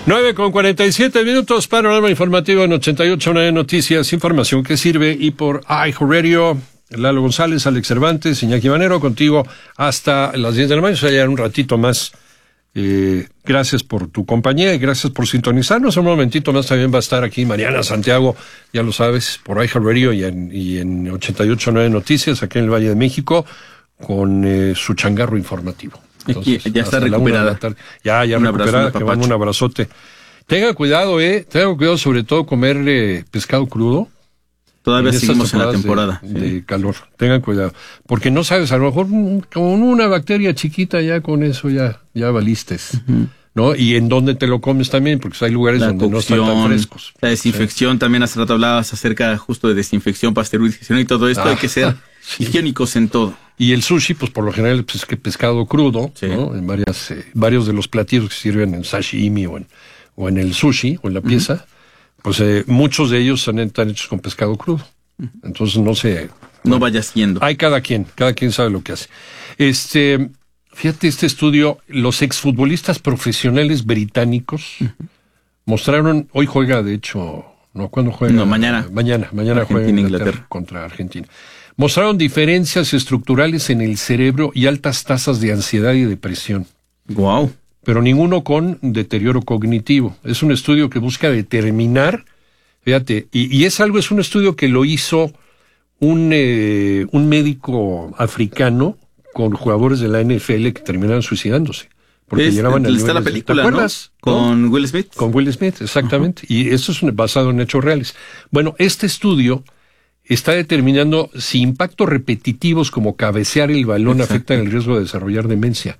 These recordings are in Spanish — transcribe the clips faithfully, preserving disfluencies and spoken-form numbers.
nueve con cuarenta y siete minutos, panorama informativo en ochenta y ocho punto nueve Noticias, información que sirve, y por iHeartRadio, Lalo González, Alex Cervantes, Iñaki Manero, contigo hasta las diez de la mañana, o sea, ya un ratito más. Eh, gracias por tu compañía y gracias por sintonizarnos. Un momentito más también va a estar aquí Mariana Santiago, ya lo sabes, por iHeartRadio y en, y en ochenta y ocho punto nueve Noticias, aquí en el Valle de México, con eh, su changarro informativo. Entonces, ya está recuperada. Ya, ya un recuperada, abrazo, que van un abrazote. Tenga cuidado, eh, tenga cuidado sobre todo comer eh, pescado crudo. Todavía seguimos en la temporada. De, sí. de calor, tengan cuidado. Porque no sabes, a lo mejor con una bacteria chiquita ya con eso ya, ya valistes. Uh-huh. ¿No? Y en dónde te lo comes también, porque hay lugares la donde cocción, no están tan frescos. La desinfección, sí. También hace rato hablabas acerca justo de desinfección, pasteurización y todo esto. Ah, hay que ser sí. higiénicos en todo. Y el sushi, pues por lo general, pues que pescado crudo, sí. ¿no? En varias, eh, varios de los platillos que sirven en sashimi o en, o en el sushi o en la pieza, uh-huh. pues eh, muchos de ellos están, están hechos con pescado crudo. Uh-huh. Entonces no sé. No bueno, vaya siendo. Hay cada quien, cada quien sabe lo que hace. Este, fíjate, este estudio, los exfutbolistas profesionales británicos uh-huh. mostraron, hoy juega, de hecho, no, ¿cuándo juega? No, mañana. Mañana, mañana Argentina, juega Inglaterra, Inglaterra contra Argentina. Mostraron diferencias estructurales en el cerebro y altas tasas de ansiedad y depresión. Wow. Pero ninguno con deterioro cognitivo. Es un estudio que busca determinar, fíjate, y, y es algo, es un estudio que lo hizo un, eh, un médico africano con jugadores de la N F L que terminaron suicidándose. Porque es, llegaban al está la película, ¿te acuerdas? ¿no? Con ¿no? Will Smith. Con Will Smith, exactamente. Uh-huh. Y eso es basado en hechos reales. Bueno, este estudio está determinando si impactos repetitivos como cabecear el balón Exacto. afectan el riesgo de desarrollar demencia.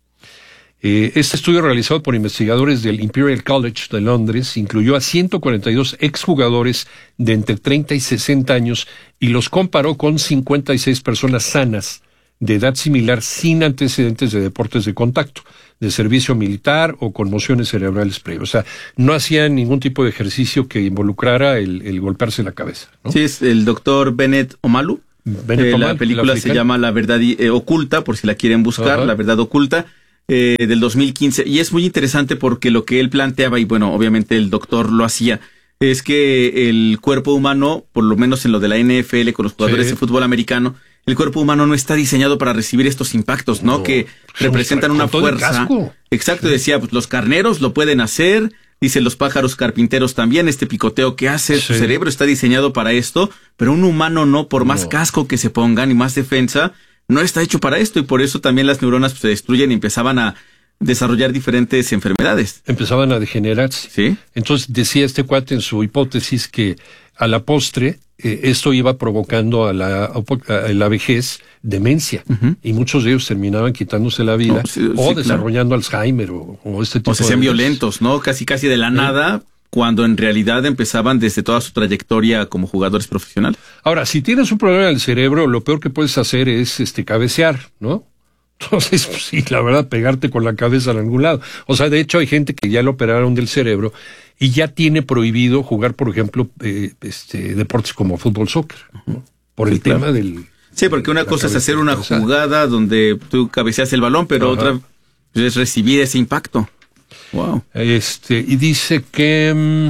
Eh, este estudio realizado por investigadores del Imperial College de Londres incluyó a ciento cuarenta y dos exjugadores de entre treinta y sesenta años y los comparó con cincuenta y seis personas sanas de edad similar sin antecedentes de deportes de contacto, de servicio militar o conmociones cerebrales previas. O sea, no hacían ningún tipo de ejercicio que involucrara el, el golpearse la cabeza, ¿no? Sí, es el doctor Bennett Omalu. Bennett eh, Omalu, la película se llama La Verdad eh, Oculta, por si la quieren buscar, uh-huh. La Verdad Oculta, eh, del dos mil quince. Y es muy interesante porque lo que él planteaba, y bueno, obviamente el doctor lo hacía, es que el cuerpo humano, por lo menos en lo de la N F L con los jugadores sí. de fútbol americano, el cuerpo humano no está diseñado para recibir estos impactos, ¿no? no que representan una fuerza. Exacto, decía, pues los carneros lo pueden hacer, dice los pájaros carpinteros también, este picoteo que hace, sí. su cerebro está diseñado para esto, pero un humano no, por más no. casco que se pongan y más defensa, no está hecho para esto, y por eso también las neuronas pues, se destruyen y empezaban a desarrollar diferentes enfermedades. Empezaban a degenerarse. Sí. Entonces decía este cuate en su hipótesis que a la postre eh, esto iba provocando a la, a la vejez demencia, uh-huh. y muchos de ellos terminaban quitándose la vida, oh, sí, o sí, desarrollando claro. Alzheimer o, o este tipo o se hacían violentos, ¿no? Casi casi de la ¿Sí? nada, cuando en realidad empezaban desde toda su trayectoria como jugadores profesionales. Ahora, si tienes un problema en el cerebro, lo peor que puedes hacer es este cabecear, ¿no? Entonces, pues, sí, la verdad, pegarte con la cabeza en algún lado. O sea, de hecho, hay gente que ya lo operaron del cerebro y ya tiene prohibido jugar, por ejemplo, eh, este deportes como fútbol, soccer, ¿no? Por sí, el claro. tema del... Sí, porque una cosa es hacer una cabeza. jugada donde tú cabeceas el balón, pero Ajá. otra es recibir ese impacto. Wow. Este, y dice que... Mmm,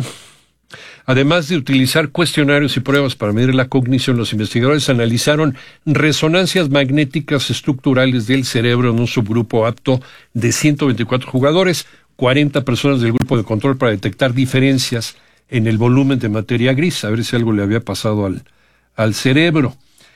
además de utilizar cuestionarios y pruebas para medir la cognición, los investigadores analizaron resonancias magnéticas estructurales del cerebro en un subgrupo apto de ciento veinticuatro jugadores, cuarenta personas del grupo de control para detectar diferencias en el volumen de materia gris, a ver si algo le había pasado al, al cerebro.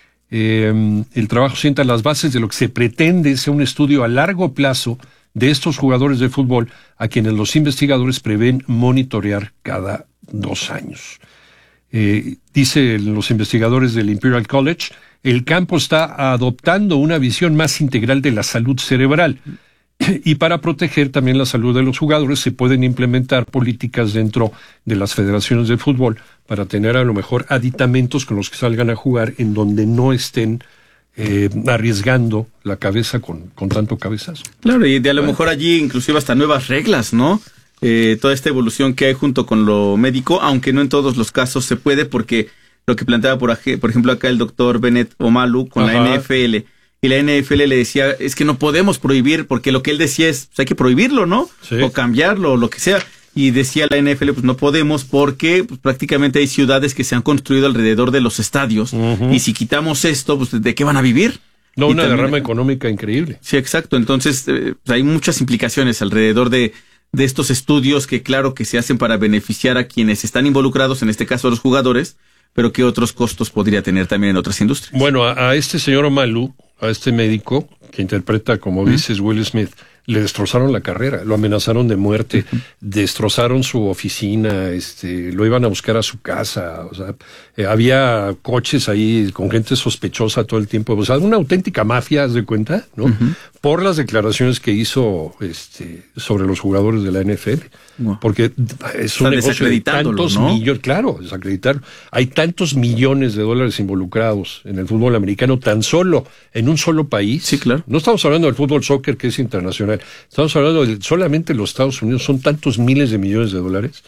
Eh, el trabajo sienta las bases de lo que se pretende sea un estudio a largo plazo de estos jugadores de fútbol a quienes los investigadores prevén monitorear cada dos años. Eh, dicen los investigadores del Imperial College, el campo está adoptando una visión más integral de la salud cerebral y para proteger también la salud de los jugadores se pueden implementar políticas dentro de las federaciones de fútbol para tener a lo mejor aditamentos con los que salgan a jugar en donde no estén eh, arriesgando la cabeza con, con tanto cabezazo. Claro, y de a lo bueno. mejor allí inclusive hasta nuevas reglas, ¿no? Eh, toda esta evolución que hay junto con lo médico, aunque no en todos los casos se puede, porque lo que planteaba por, por ejemplo acá el doctor Bennett Omalu con Ajá. la N F L, y la N F L le decía, es que no podemos prohibir, porque lo que él decía es, pues hay que prohibirlo, ¿no? Sí. O cambiarlo, o lo que sea, y decía la N F L, pues no podemos porque pues, prácticamente hay ciudades que se han construido alrededor de los estadios, uh-huh. y si quitamos esto, pues ¿de qué van a vivir? No, y una también, derrama económica increíble. Sí, exacto. Entonces, eh, pues hay muchas implicaciones alrededor de, de estos estudios que claro que se hacen para beneficiar a quienes están involucrados, en este caso a los jugadores, pero qué otros costos podría tener también en otras industrias. Bueno, a, a este señor Omalu, a este médico que interpreta, como uh-huh. dices, Will Smith, le destrozaron la carrera, lo amenazaron de muerte, uh-huh. destrozaron su oficina, este, lo iban a buscar a su casa, o sea, eh, había coches ahí con gente sospechosa todo el tiempo, o sea, una auténtica mafia, ¿haz de cuenta? ¿No? Uh-huh. Por las declaraciones que hizo este, sobre los jugadores de la N F L. Wow. Porque es un negocio de tantos ¿no? millones, claro, desacreditar. Hay tantos millones de dólares involucrados en el fútbol americano, tan solo en un solo país. Sí, claro. No estamos hablando del fútbol soccer, que es internacional. Estamos hablando de solamente los Estados Unidos. Son tantos miles de millones de dólares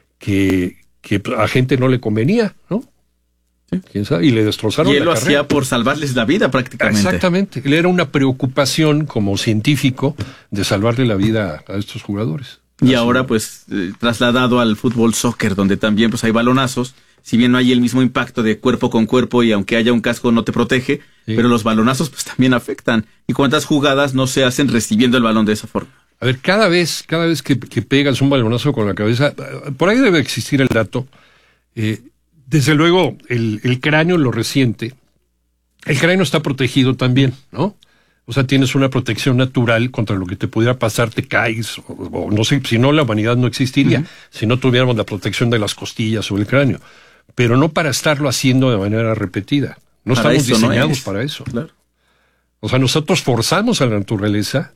que, que a gente no le convenía, ¿no? Sí. ¿Quién sabe? Y le destrozaron la carrera. Y él lo hacía por salvarles la vida prácticamente. Exactamente. Él era una preocupación como científico de salvarle la vida a estos jugadores. Y ahora pues eh, trasladado al fútbol soccer, donde también pues hay balonazos, si bien no hay el mismo impacto de cuerpo con cuerpo y aunque haya un casco no te protege, sí. pero los balonazos pues también afectan. ¿Y cuántas jugadas no se hacen recibiendo el balón de esa forma? A ver, cada vez, cada vez que, que pegas un balonazo con la cabeza, por ahí debe existir el dato. Eh, desde luego, el, el cráneo lo resiente. El cráneo está protegido también, ¿no? O sea, tienes una protección natural contra lo que te pudiera pasar, te caes, o, o no sé, si no la humanidad no existiría, uh-huh. si no tuviéramos la protección de las costillas o el cráneo. Pero no para estarlo haciendo de manera repetida. No para estamos eso, diseñados no para eso. Claro. O sea, nosotros forzamos a la naturaleza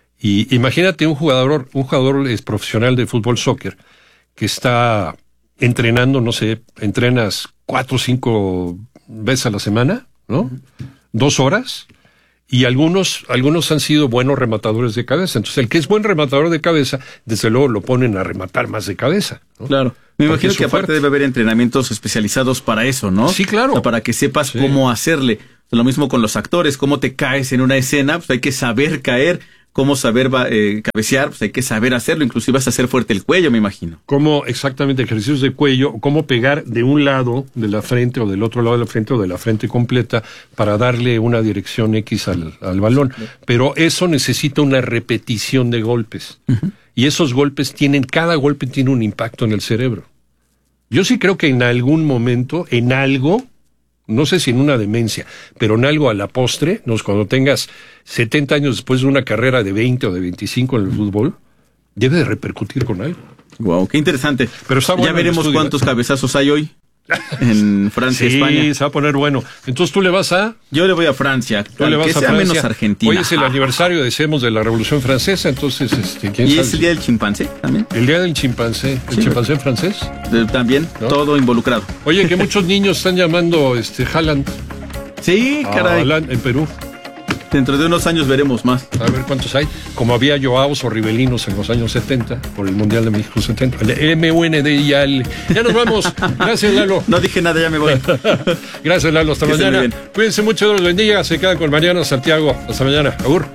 y imagínate un jugador, un jugador es profesional de fútbol soccer que está entrenando, no sé, entrenas cuatro o cinco veces a la semana, ¿no? Uh-huh. Dos horas. Y algunos, algunos han sido buenos rematadores de cabeza. Entonces, el que es buen rematador de cabeza, desde luego lo ponen a rematar más de cabeza, ¿no? Claro. Me Porque imagino que aparte fuerte. debe haber entrenamientos especializados para eso, ¿no? Sí, claro. O sea, para que sepas sí. cómo hacerle. Lo mismo con los actores, cómo te caes en una escena, pues hay que saber caer. Cómo saber eh, cabecear, pues hay que saber hacerlo, inclusive hasta hacer fuerte el cuello, me imagino. Cómo, exactamente, ejercicios de cuello, cómo pegar de un lado de la frente o del otro lado de la frente o de la frente completa para darle una dirección X al, al balón. Pero eso necesita una repetición de golpes. Uh-huh. Y esos golpes tienen, cada golpe tiene un impacto en el cerebro. Yo sí creo que en algún momento, en algo, no sé si en una demencia, pero en algo a la postre, ¿no? Cuando tengas setenta años después de una carrera de veinte o de veinticinco en el fútbol, debe de repercutir con algo. Wow, qué interesante. Pero está bueno, ya veremos cuántos cabezazos hay hoy en Francia, sí, España. Sí, se va a poner bueno. Entonces tú le vas a... Yo le voy a Francia. Tú le vas que a sea Francia. Menos Argentina. Hoy es el aniversario, decimos, de la Revolución Francesa, entonces... Este, ¿quién ¿Y sabe? es el día del chimpancé también? El día del chimpancé. ¿El sí, chimpancé francés? De, también, ¿no? Todo involucrado. Oye, que muchos niños están llamando este Haaland. Sí, caray. Haaland en Perú. Dentro de unos años veremos más. A ver cuántos hay. Como había Joaos o Ribelinos en los años setenta, por el Mundial de México setenta. El M U N D I A L. Ya nos vamos. Gracias, Lalo. No dije nada, ya me voy. Gracias, Lalo. Hasta que mañana. Cuídense mucho, Dios los bendiga. Se quedan con Mariano Santiago. Hasta mañana. Agur.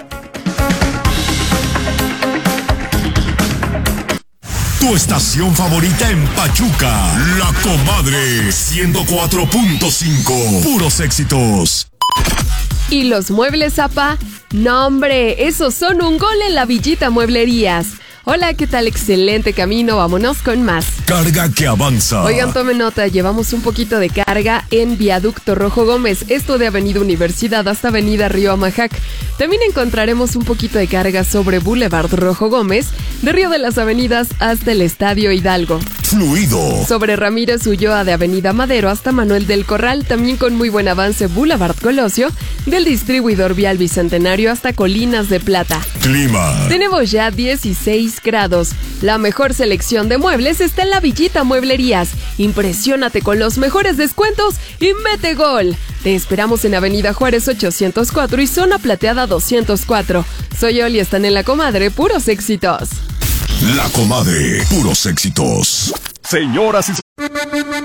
Tu estación favorita en Pachuca. La Comadre. ciento cuatro punto cinco. Puros éxitos. ¿Y los muebles, Zapa? No, hombre, esos son un gol en la Villita Mueblerías. Hola, ¿qué tal? Excelente camino, vámonos con más. Carga que avanza. Oigan, tomen nota, llevamos un poquito de carga en Viaducto Rojo Gómez, esto de Avenida Universidad hasta Avenida Río Amajac. También encontraremos un poquito de carga sobre Boulevard Rojo Gómez, de Río de las Avenidas hasta el Estadio Hidalgo. Fluido. Sobre Ramírez Ulloa de Avenida Madero hasta Manuel del Corral, también con muy buen avance Boulevard Colosio, del distribuidor vial Bicentenario hasta Colinas de Plata. Clima. Tenemos ya dieciséis grados. La mejor selección de muebles está en la Villita Mueblerías. Impresiónate con los mejores descuentos y mete gol. Te esperamos en Avenida Juárez ochocientos cuatro y Zona Plateada doscientos cuatro. Soy Oli, están en La Comadre, puros éxitos. La Comadre, puros éxitos. Señoras y